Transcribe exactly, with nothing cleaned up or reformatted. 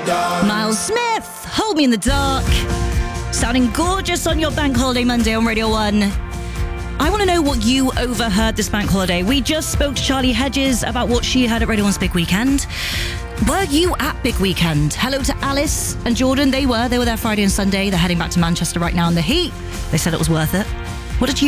Miles Smith, Hold Me in the Dark. Sounding gorgeous on your bank holiday Monday on Radio one. I want to know what you overheard this bank holiday. We just spoke to Charlie Hedges about what she heard at Radio one's Big Weekend. Were you at Big Weekend? Hello to Alice and Jordan. They were. They were there Friday and Sunday. They're heading back to Manchester right now in the heat. They said it was worth it. What did you